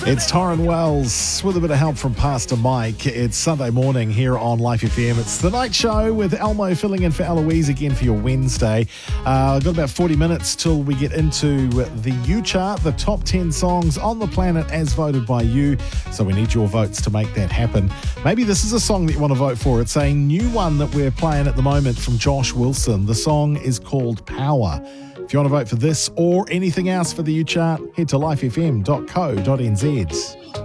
It's Torrin Wells with a bit of help from Pastor Mike. It's Sunday morning here on Life FM. It's the night show with Elmo filling in for Eloise again for your Wednesday. Got about 40 minutes till we get into the U chart, the top 10 songs on the planet as voted by you. So we need your votes to make that happen. Maybe this is a song that you want to vote for. It's a new one that we're playing at the moment from Josh Wilson. The song is called Power. If you want to vote for this or anything else for the U chart, head to lifefm.co.nz.